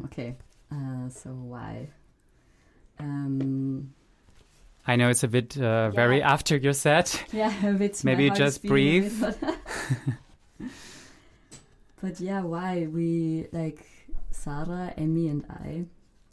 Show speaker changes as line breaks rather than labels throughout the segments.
Okay. So why?
I know it's a bit very after your set.
Yeah, a bit.
Maybe just breathe.
But yeah, why? We, like Sarah, Emmy and I,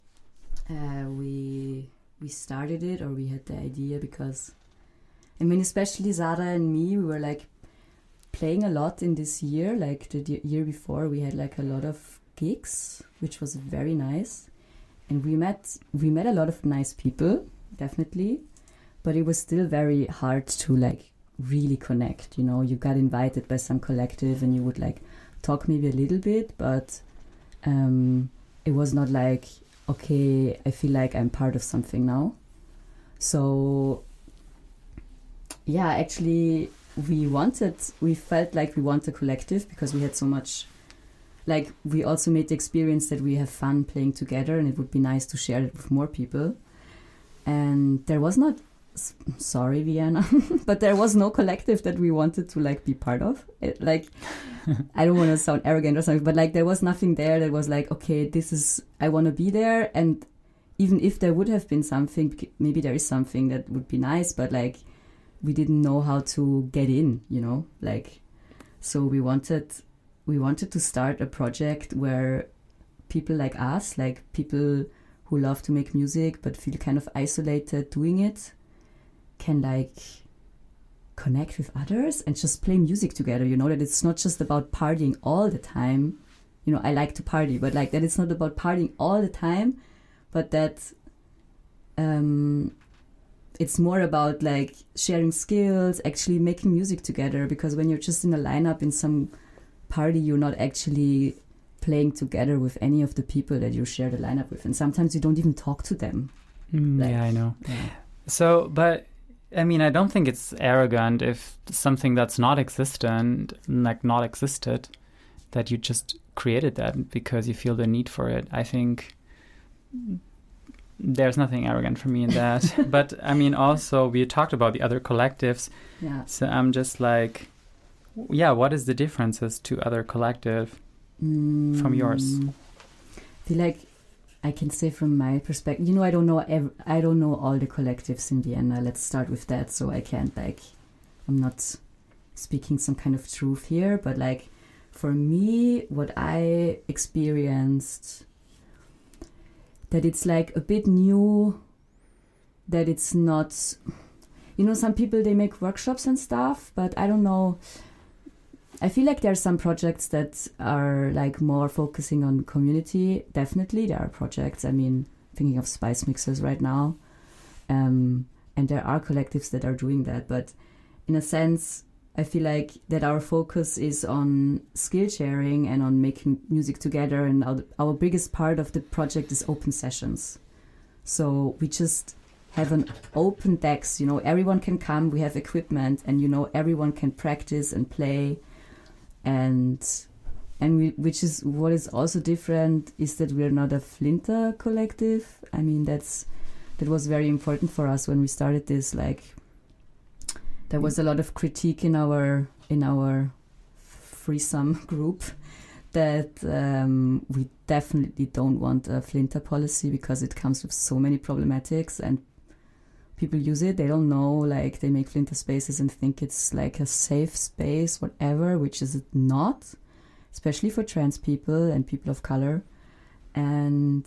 we started it, or we had the idea because, I mean, especially Sarah and me, we were like playing a lot in this year. Like the year before, we had like a lot of gigs, which was very nice. And we met a lot of nice people, definitely. But it was still very hard to like really connect. You know, you got invited by some collective and you would like talk maybe a little bit, but it was not like, okay, I feel like I'm part of something now. So yeah, actually we felt like we want a collective because we had so much, like we also made the experience that we have fun playing together and it would be nice to share it with more people. And there was not, sorry Vienna, but there was no collective that we wanted to like be part of. Like, I don't want to sound arrogant or something, but like there was nothing there that was like, okay, I want to be there. And even if there would have been something, maybe there is something that would be nice, but like we didn't know how to get in, you know, like, so we wanted to start a project where people like us, like people who love to make music but feel kind of isolated doing it, can like connect with others and just play music together, you know, that it's not just about partying all the time. You know, I like to party, but like that it's not about partying all the time, but that it's more about like sharing skills, actually making music together, because when you're just in a lineup in some party, you're not actually playing together with any of the people that you share the lineup with, and sometimes you don't even talk to them.
Yeah, I know. Yeah. So, but I mean, I don't think it's arrogant if something that's not existent, like not existed, that you just created that because you feel the need for it. I think there's nothing arrogant for me in that. But I mean, also we talked about the other collectives.
Yeah.
So I'm just like, yeah, what is the differences to other collective from yours?
I feel like I can say from my perspective, you know, I don't know all the collectives in Vienna. Let's start with that. So I can't I'm not speaking some kind of truth here, but like for me, what I experienced, that it's like a bit new, that it's not, you know, some people, they make workshops and stuff, but I don't know. I feel like there are some projects that are like more focusing on community. Definitely there are projects, I mean, thinking of Spice Mixers right now. And there are collectives that are doing that. But in a sense, I feel like that our focus is on skill sharing and on making music together. And our biggest part of the project is open sessions. So we just have an open decks, you know, everyone can come, we have equipment, and, you know, everyone can practice and play. And which is what is also different is that we're not a Flinter collective. I mean, that was very important for us when we started this. Like, there was a lot of critique in our threesome group that we definitely don't want a Flinter policy because it comes with so many problematics, and people use it, they don't know, like they make Flinter spaces and think it's like a safe space, whatever, which is it not, especially for trans people and people of color. And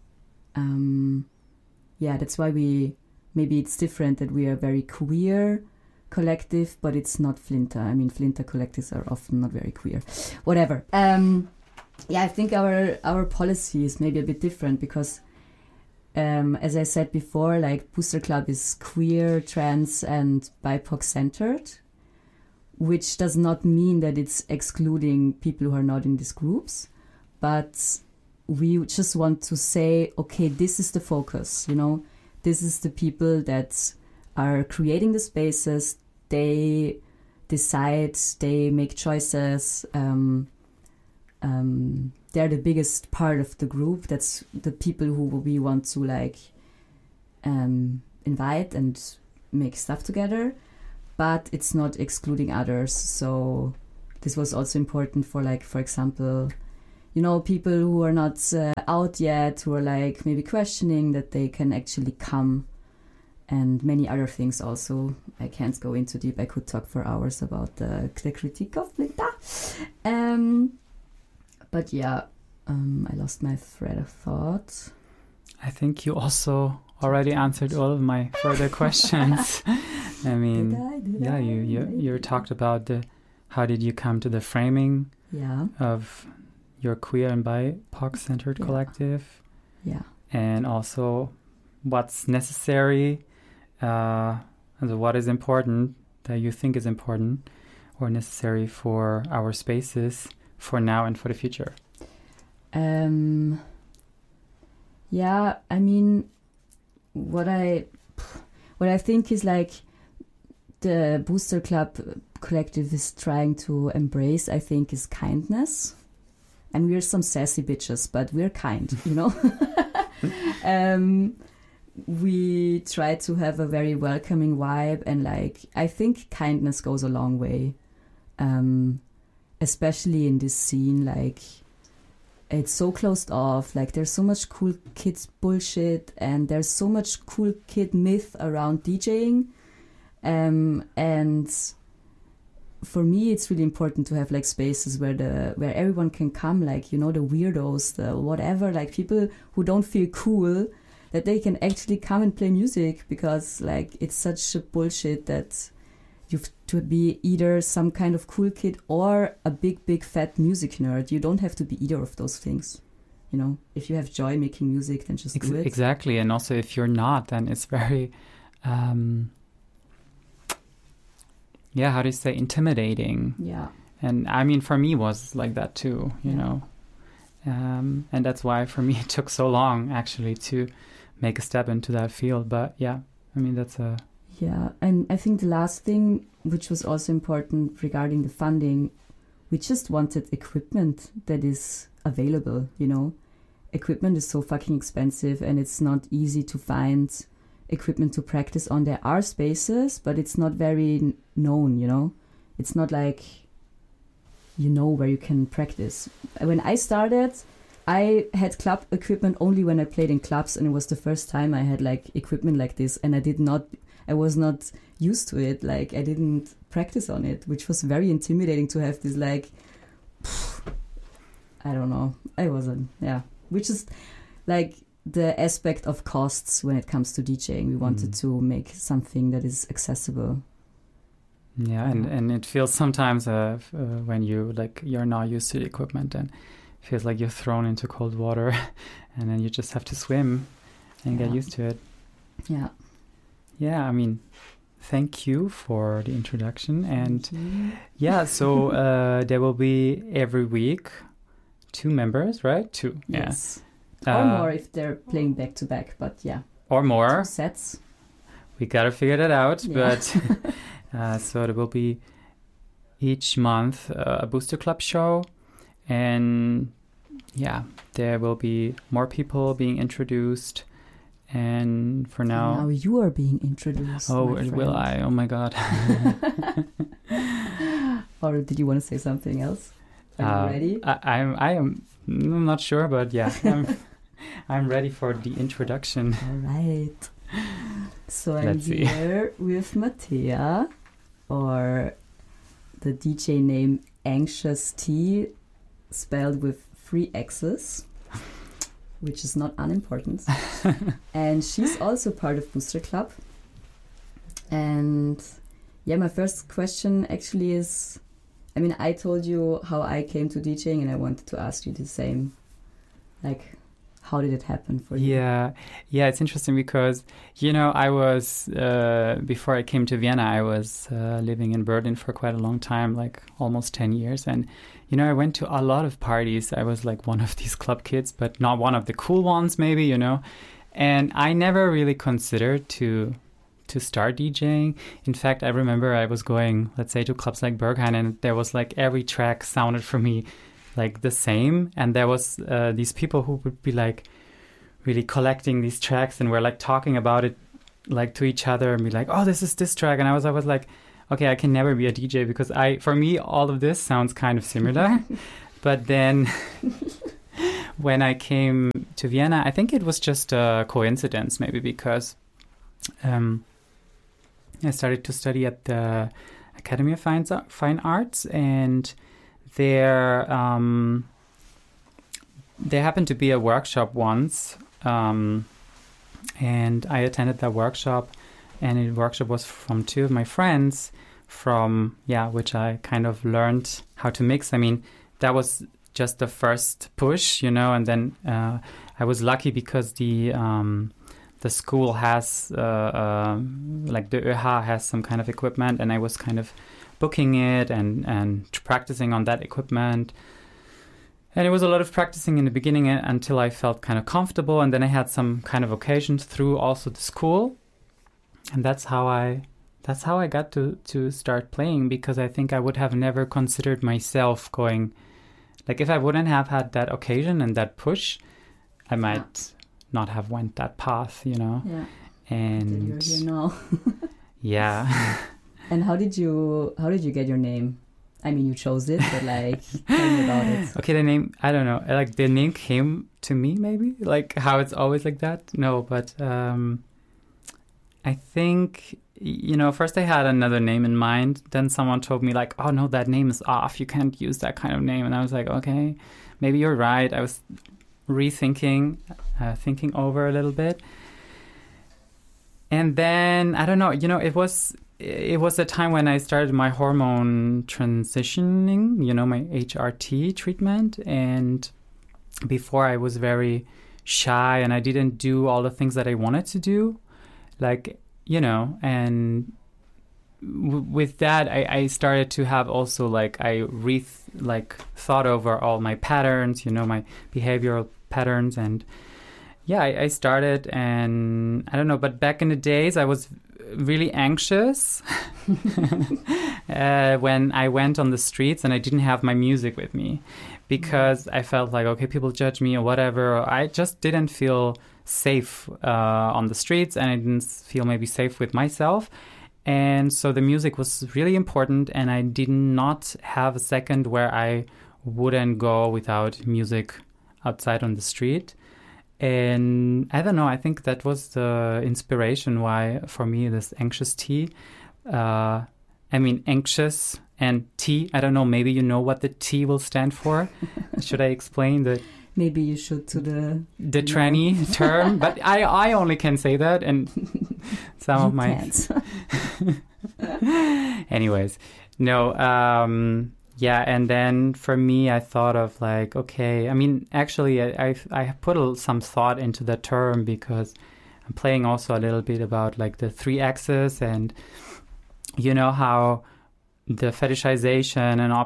yeah, that's why maybe it's different, that we are a very queer collective, but it's not Flinter. I mean, Flinter collectives are often not very queer. Whatever. Yeah, I think our policy is maybe a bit different because as I said before, like Booster Club is queer, trans and BIPOC centered, which does not mean that it's excluding people who are not in these groups, but we just want to say, okay, this is the focus, you know, this is the people that are creating the spaces, they decide, they make choices, they're the biggest part of the group. That's the people who we want to like invite and make stuff together, but it's not excluding others. So this was also important for, like, for example, you know, people who are not out yet, who are like maybe questioning that they can actually come, and many other things also. I can't go into deep. I could talk for hours about the critique of Blinda. But yeah, I lost my thread of thought.
I think you also already answered all of my further questions. I mean, you talked about how did you come to the framing of your queer and BIPOC-centered collective.
Yeah.
And also what's necessary, and what is important that you think is important or necessary for our spaces for now and for the future.
Yeah, I mean, what I think is like the Booster Club collective is trying to embrace, I think, is kindness. And we're some sassy bitches, but we're kind, you know? We try to have a very welcoming vibe, and like, I think kindness goes a long way. Especially in this scene, like, it's so closed off, like there's so much cool kids bullshit, and there's so much cool kid myth around DJing, and for me it's really important to have like spaces where everyone can come, like, you know, the weirdos, the whatever, like people who don't feel cool, that they can actually come and play music, because like it's such a bullshit that you have to be either some kind of cool kid or a big fat music nerd. You don't have to be either of those things, you know. If you have joy making music, then just do it.
Exactly. And also if you're not, then it's very how do you say, intimidating.
Yeah.
And I mean, for me was like that too, you know. And that's why for me it took so long actually to make a step into that field. But yeah, I mean, that's a...
Yeah, and I think the last thing, which was also important regarding the funding, we just wanted equipment that is available, you know. Equipment is so fucking expensive, and it's not easy to find equipment to practice on. There are spaces, but it's not very known, you know. It's not like you know where you can practice. When I started, I had club equipment only when I played in clubs, and it was the first time I had like equipment like this, and I was not used to it. Like, I didn't practice on it, which was very intimidating to have this, like, I don't know. I wasn't, which is like the aspect of costs when it comes to DJing. We wanted to make something that is accessible.
Yeah, and it feels sometimes when you're not used to the equipment, and it feels like you're thrown into cold water, and then you just have to swim and get used to it.
Yeah.
Yeah, I mean, thank you for the introduction. And so there will be every week 2 members, right? 2.
Yes. Or more if they're playing back to back, but yeah.
Or more.
2 sets.
We got to figure that out. Yeah. But so there will be each month a Booster Club show. And yeah, there will be more people being introduced. And for now
you are being introduced.
Oh, will I? Oh my God.
Or did you want to say something else? Are you ready?
I'm not sure, but yeah, I'm ready for the introduction.
All right. So I'm here with Mattea, or the DJ name Anxious T, spelled with 3 X's. Which is not unimportant. And she's also part of Booster Club. And yeah, my first question actually is, I mean, I told you how I came to DJing, and I wanted to ask you the same. Like, how did it happen for you?
Yeah, it's interesting because, you know, I was, before I came to Vienna, I was living in Berlin for quite a long time, like almost 10 years. And, you know, I went to a lot of parties. I was like one of these club kids, but not one of the cool ones, maybe, you know. And I never really considered to start DJing. In fact, I remember I was going, let's say, to clubs like Berghain, and there was like every track sounded for me like the same, and there was these people who would be like really collecting these tracks, and were like talking about it like to each other, and be like, oh, this is this track, and I was like, okay, I can never be a DJ, because for me all of this sounds kind of similar. But then when I came to Vienna, I think it was just a coincidence, maybe because I started to study at the Academy of Fine Arts, and there happened to be a workshop once, and I attended that workshop, and the workshop was from two of my friends which I kind of learned how to mix. I mean, that was just the first push, and then I was lucky because the school has like the ÖH has some kind of equipment, and I was kind of booking it and practicing on that equipment. And it was a lot of practicing in the beginning until I felt kind of comfortable, and then I had some kind of occasions through also the school, and that's how I got to start playing, because I think I would have never considered myself going, like if I wouldn't have had that occasion and that push, I might not have went that path, Yeah. And
you're here now.
Yeah.
And how did you get your name? I mean, you chose it, but like, tell me about it.
Okay, the name, I don't know. Like the name came to me, maybe, like how it's always like that. No, but I think, first I had another name in mind. Then someone told me like, oh no, that name is off. You can't use that kind of name. And I was like, okay, maybe you're right. I was rethinking, thinking over a little bit. And then, I don't know, it was a time when I started my hormone transitioning, my HRT treatment. And before I was very shy and I didn't do all the things that I wanted to do. Like, and with that, I started to have also like, thought over all my patterns, my behavioral patterns. And yeah, I started, and I don't know, but back in the days, I was really anxious when I went on the streets and I didn't have my music with me, because I felt like, okay, people judge me or whatever. Or I just didn't feel safe on the streets, and I didn't feel maybe safe with myself. And so the music was really important, and I did not have a second where I wouldn't go without music outside on the street. And I don't know, I think that was the inspiration why, for me, this anxious tea. Anxious and tea. I don't know, maybe you know what the T will stand for. Should I explain the...
Maybe you should to the
tranny term, but I only can say that, and some
you
of my anyways, no, and then for me, I thought of like, okay, actually, I put some thought into the term, because I'm playing also a little bit about like the 3 axes, and how the fetishization and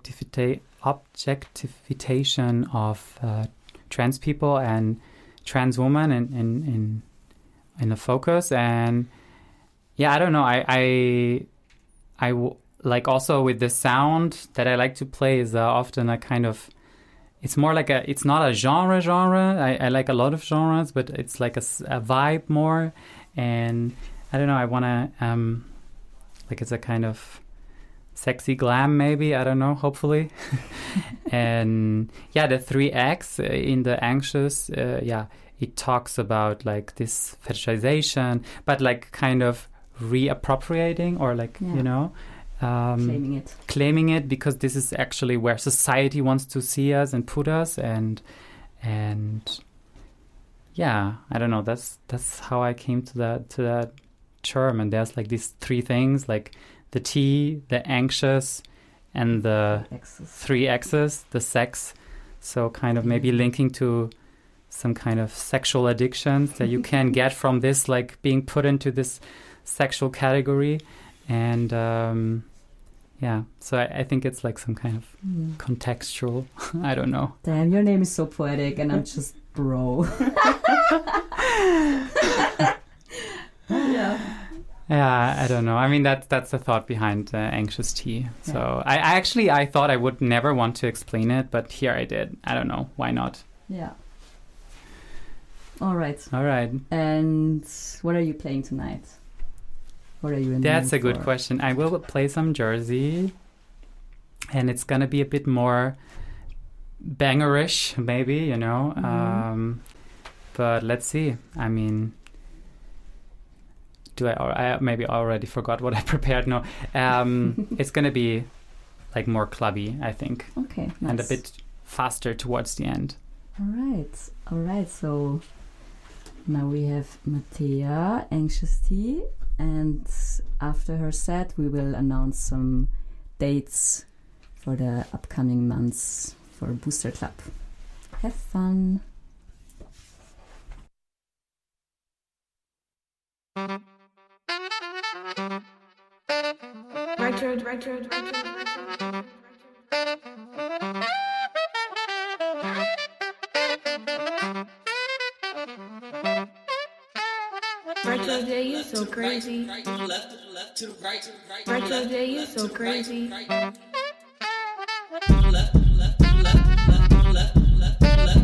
objectification of trans people and trans women in the focus. And yeah, I don't know, I like also with the sound that I like to play is often a kind of, it's more like it's not a genre. I like a lot of genres, but it's like a vibe more. And I don't know, I want to like it's a kind of sexy glam, maybe, I don't know, hopefully. And yeah, the 3X in the anxious, it talks about like this fetishization, but like kind of reappropriating, or like, claiming it, because this is actually where society wants to see us and put us. And yeah, I don't know, that's how I came to that term. And there's like these 3 things, like the T, the anxious, and the 3 X's, the sex. So kind of maybe linking to some kind of sexual addictions that you can get from this, like being put into this sexual category. And so I think it's like some kind of contextual, I don't know.
Damn, your name is so poetic, and I'm just bro.
Yeah, I don't know. That's the thought behind anxious tea. So I thought I would never want to explain it, but here I did. I don't know. Why not?
Yeah. All right. And what are you playing tonight? What are you in?
That's a good question. I will play some Jersey, and it's gonna be a bit more bangerish, maybe, you know. But let's see. I mean, I maybe already forgot what I prepared. No, it's gonna be like more clubby, I think.
Okay, nice.
And a bit faster towards the end.
All right. So now we have Mattea, Anxious Tea, and after her set, we will announce some dates for the upcoming months for Booster Club. Have fun.
Retro. Retro J, you so crazy.
Left to the left to the right.
Retro J, you so crazy.